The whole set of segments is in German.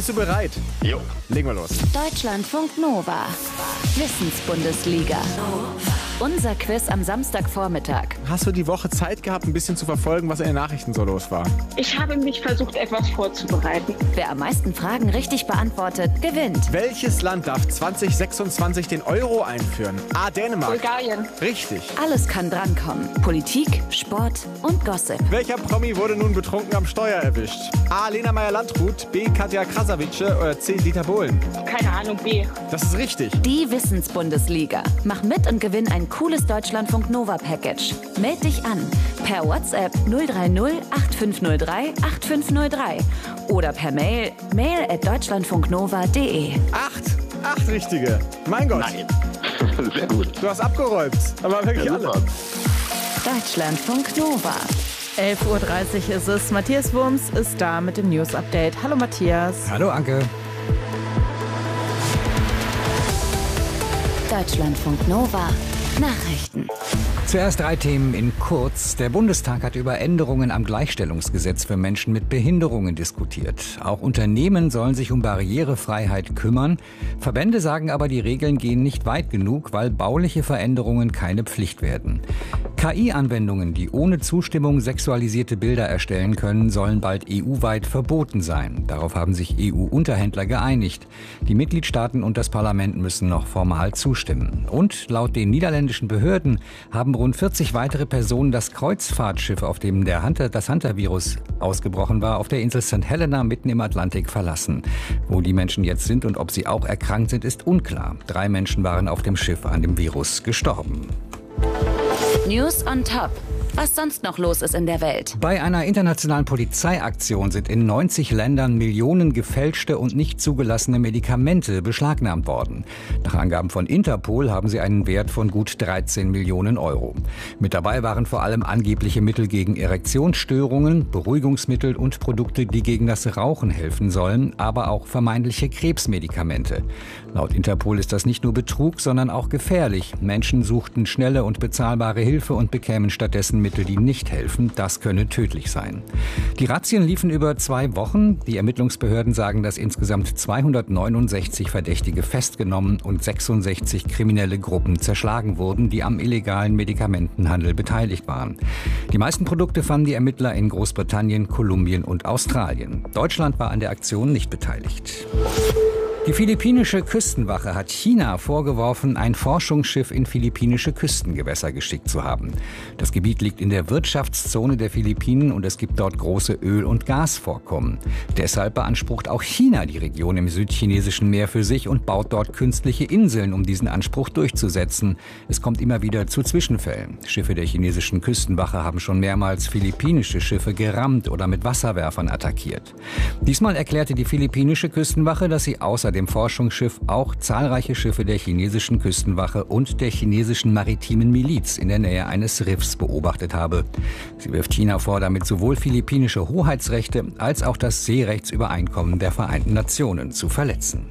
du bereit? Jo. Legen wir los. Deutschlandfunk Nova. Wissensbundesliga. Unser Quiz am Samstagvormittag. Hast du die Woche Zeit gehabt, ein bisschen zu verfolgen, was in den Nachrichten so los war? Ich habe mich versucht, etwas vorzubereiten. Wer am meisten Fragen richtig beantwortet, gewinnt. Welches Land darf 2026 den Euro einführen? A. Dänemark. Bulgarien. Richtig. Alles kann drankommen. Politik, Sport und Gossip. Welcher Promi wurde nun betrunken am Steuer erwischt? A. Lena Meyer-Landrut, B. Katja Krasavice oder C. Dieter Bohlen? Keine Ahnung, B. Das ist richtig. Die Wissensbundesliga. Mach mit und gewinn ein cooles Deutschlandfunk Nova Package. Meld dich an per WhatsApp 030 8503 8503 oder per mail@deutschlandfunknova.de. Acht richtige. Mein Gott. Nein. Sehr gut. Du hast abgeräumt. Aber wirklich Ja, alle. super. Deutschlandfunk Nova. 11:30 Uhr ist es. Matthias Wurms ist da mit dem News-Update. Hallo Matthias. Hallo Anke. Deutschlandfunk Nova. Nachrichten. Zuerst 3 Themen in kurz. Der Bundestag hat über Änderungen am Gleichstellungsgesetz für Menschen mit Behinderungen diskutiert. Auch Unternehmen sollen sich um Barrierefreiheit kümmern. Verbände sagen aber, die Regeln gehen nicht weit genug, weil bauliche Veränderungen keine Pflicht werden. KI-Anwendungen, die ohne Zustimmung sexualisierte Bilder erstellen können, sollen bald EU-weit verboten sein. Darauf haben sich EU-Unterhändler geeinigt. Die Mitgliedstaaten und das Parlament müssen noch formal zustimmen. Und laut den niederländischen Behörden haben rund 40 weitere Personen das Kreuzfahrtschiff, auf dem das Hunter-Virus ausgebrochen war, auf der Insel St. Helena mitten im Atlantik verlassen. Wo die Menschen jetzt sind und ob sie auch erkrankt sind, ist unklar. 3 Menschen waren auf dem Schiff an dem Virus gestorben. News on top. Was sonst noch los ist in der Welt. Bei einer internationalen Polizeiaktion sind in 90 Ländern Millionen gefälschte und nicht zugelassene Medikamente beschlagnahmt worden. Nach Angaben von Interpol haben sie einen Wert von gut 13 Millionen Euro. Mit dabei waren vor allem angebliche Mittel gegen Erektionsstörungen, Beruhigungsmittel und Produkte, die gegen das Rauchen helfen sollen, aber auch vermeintliche Krebsmedikamente. Laut Interpol ist das nicht nur Betrug, sondern auch gefährlich. Menschen suchten schnelle und bezahlbare Hilfe und bekämen stattdessen Mittel, die nicht helfen. Das könne tödlich sein. Die Razzien liefen über 2 Wochen. Die Ermittlungsbehörden sagen, dass insgesamt 269 Verdächtige festgenommen und 66 kriminelle Gruppen zerschlagen wurden, die am illegalen Medikamentenhandel beteiligt waren. Die meisten Produkte fanden die Ermittler in Großbritannien, Kolumbien und Australien. Deutschland war an der Aktion nicht beteiligt. Die philippinische Küstenwache hat China vorgeworfen, ein Forschungsschiff in philippinische Küstengewässer geschickt zu haben. Das Gebiet liegt in der Wirtschaftszone der Philippinen und es gibt dort große Öl- und Gasvorkommen. Deshalb beansprucht auch China die Region im südchinesischen Meer für sich und baut dort künstliche Inseln, um diesen Anspruch durchzusetzen. Es kommt immer wieder zu Zwischenfällen. Schiffe der chinesischen Küstenwache haben schon mehrmals philippinische Schiffe gerammt oder mit Wasserwerfern attackiert. Diesmal erklärte die philippinische Küstenwache, dass sie außer dem Forschungsschiff auch zahlreiche Schiffe der chinesischen Küstenwache und der chinesischen maritimen Miliz in der Nähe eines Riffs beobachtet habe. Sie wirft China vor, damit sowohl philippinische Hoheitsrechte als auch das Seerechtsübereinkommen der Vereinten Nationen zu verletzen.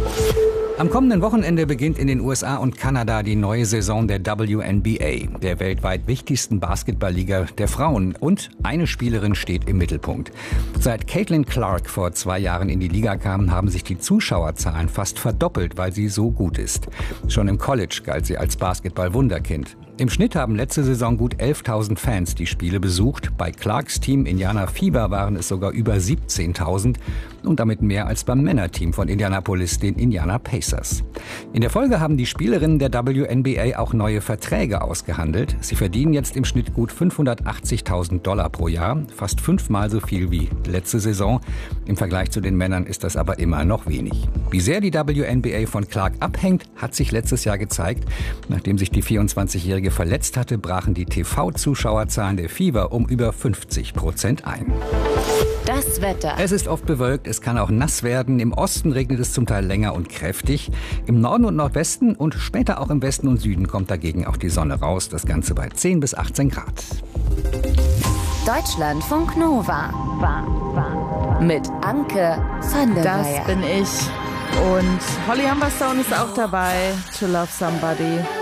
Am kommenden Wochenende beginnt in den USA und Kanada die neue Saison der WNBA, der weltweit wichtigsten Basketballliga der Frauen. Und eine Spielerin steht im Mittelpunkt. Seit Caitlin Clark vor 2 Jahren in die Liga kam, haben sich die Zuschauerzahlen fast verdoppelt, weil sie so gut ist. Schon im College galt sie als Basketball-Wunderkind. Im Schnitt haben letzte Saison gut 11.000 Fans die Spiele besucht. Bei Clarks Team Indiana Fever waren es sogar über 17.000 und damit mehr als beim Männerteam von Indianapolis, den Indiana Pacers. In der Folge haben die Spielerinnen der WNBA auch neue Verträge ausgehandelt. Sie verdienen jetzt im Schnitt gut $580.000 pro Jahr, fast 5-mal so viel wie letzte Saison. Im Vergleich zu den Männern ist das aber immer noch wenig. Wie sehr die WNBA von Clark abhängt, hat sich letztes Jahr gezeigt. Nachdem sich die 24-Jährige verletzt hatte, brachen die TV-Zuschauerzahlen der Fever um über 50% ein. Das Wetter. Es ist oft bewölkt, es kann auch nass werden. Im Osten regnet es zum Teil länger und kräftig. Im Norden und Nordwesten und später auch im Westen und Süden kommt dagegen auch die Sonne raus. Das Ganze bei 10 bis 18 Grad. Deutschlandfunk Nova. Mit Anke van der Das Weyer. bin ich. Und Holly Humberstone ist auch dabei. To Love Somebody.